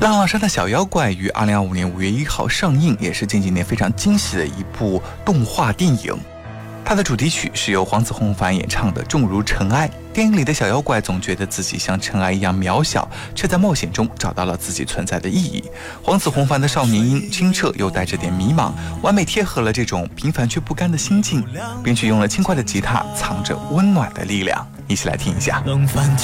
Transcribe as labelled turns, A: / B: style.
A: 浪浪山的小妖怪于2025年5月1号上映，也是近几年非常惊喜的一部动画电影。它的主题曲是由黄子弘凡演唱的《重如尘埃》。电影里的小妖怪总觉得自己像尘埃一样渺小，却在冒险中找到了自己存在的意义。黄子弘凡的少年音清澈又带着点迷茫，完美贴合了这种平凡却不甘的心境。编曲用了轻快的吉他，藏着温暖的力量。一起来听一下。
B: 冷饭